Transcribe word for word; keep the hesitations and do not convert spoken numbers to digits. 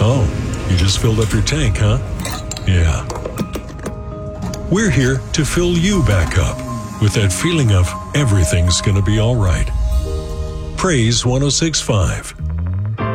Oh, you just filled up your tank, huh? Yeah. We're here to fill you back up with that feeling of everything's gonna be all right. Praise one oh six point five.